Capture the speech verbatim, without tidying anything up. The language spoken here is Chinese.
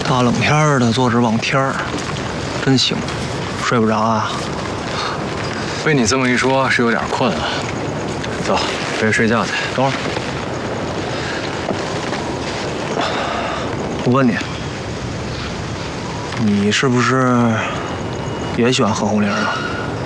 大冷天儿的坐着望天儿，真行。睡不着啊？ 被你这么一说，是有点困了。走，回去睡觉去。 等会儿，我问你，你是不是也喜欢喝红梨啊？